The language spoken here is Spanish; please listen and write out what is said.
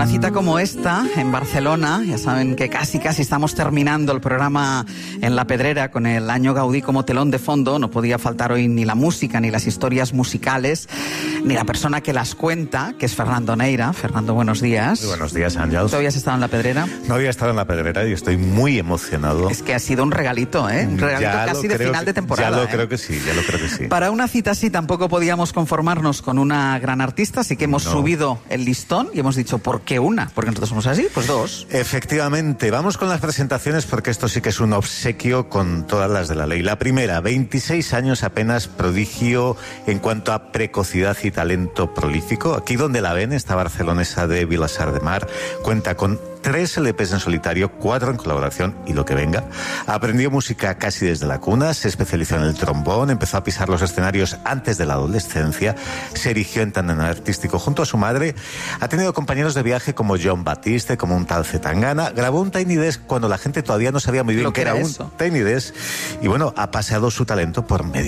cita como esta, en Barcelona, ya saben que casi estamos terminando el programa en La Pedrera con el año Gaudí como telón de fondo. No podía faltar hoy ni la música, ni las historias musicales, ni la persona que las cuenta, que es Fernando Neira. Fernando, buenos días. Muy buenos días, Ángel. ¿Tú habías estado en La Pedrera? No había estado en La Pedrera y estoy muy emocionado. Es que ha sido un regalito, ¿eh? Un regalito casi de final de temporada. Ya lo creo que sí. Para una cita así tampoco podíamos conformarnos con una gran artista, así que hemos subido el listón y hemos dicho, ¿por qué una? Porque nosotros somos así, pues dos. Efectivamente, vamos con las presentaciones porque esto sí que es un obsequio con todas las de la ley. La primera, 26 años apenas, prodigio en cuanto a precocidad y talento prolífico. Aquí donde la ven, esta barcelonesa de Vilassar de Mar, cuenta con 3 LPs en solitario, 4 en colaboración y lo que venga. Aprendió música casi desde la cuna, se especializó en el trombón, empezó a pisar los escenarios antes de la adolescencia, se erigió en tándem artístico junto a su madre, ha tenido compañeros de viaje como John Batiste, como un tal Zetangana, grabó un Tiny Desk cuando la gente todavía no sabía muy bien qué era un Tiny Desk y bueno, ha paseado su talento por medio